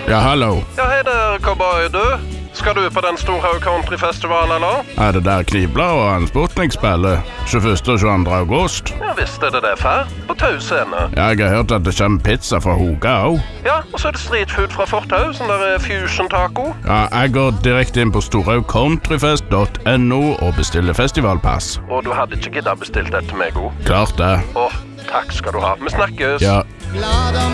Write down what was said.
Ja, hallo. Ja, hei der, cowboy, du. Skal du på den store countryfestival, eller? Er det der Knibla og Hans Sputnik spiller 21. og 22. august? Ja, visst er det før. På Tau scene. Ja, jeg har hørt at det kommer pizza fra Hoga også. Ja, og så er det street food fra Fortau, sånn der fusion taco. Ja, jeg går direkte inn på storhaugcountryfest.no og bestiller festivalpass. Og du hadde ikke giddet bestilt det til meg, god? Klart det. Åh, takk skal du ha. Vi snakkes. Ja. Glad om